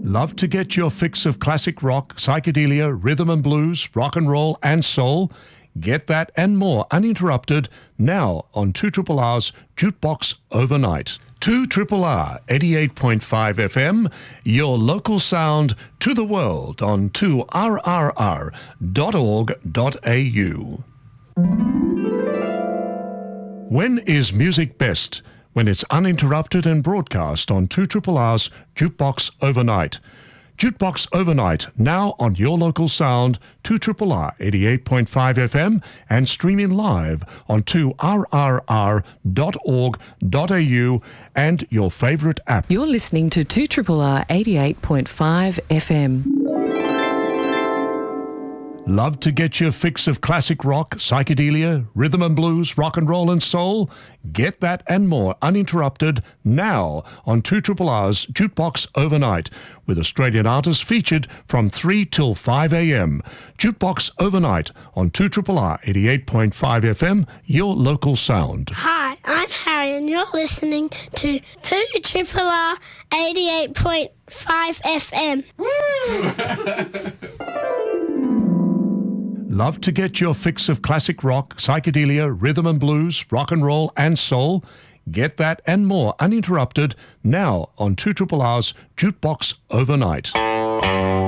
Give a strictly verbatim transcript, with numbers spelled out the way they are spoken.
Love to get your fix of classic rock, psychedelia, rhythm and blues, rock and roll and soul? Get that and more uninterrupted now on two R R R's Jukebox Overnight. two R R R eighty-eight point five F M, your local sound to the world on two R R R dot org dot A U. When is music best? When it's uninterrupted and broadcast on two R R R's Jukebox Overnight. Jukebox Overnight, now on your local sound, two R R R eighty-eight point five F M and streaming live on two R R R dot org dot A U and your favourite app. You're listening to two R R R eighty-eight point five F M. Love to get your fix of classic rock, psychedelia, rhythm and blues, rock and roll and soul? Get that and more uninterrupted now on two R R R's Jukebox Overnight, with Australian artists featured from three till five A M. Jukebox Overnight on two R R R eighty-eight point five F M, your local sound. Hi, I'm Harry and you're listening to two R R R eighty-eight point five F M. Love to get your fix of classic rock, psychedelia, rhythm and blues, rock and roll and soul? Get that and more uninterrupted now on two R R R's Jukebox Overnight.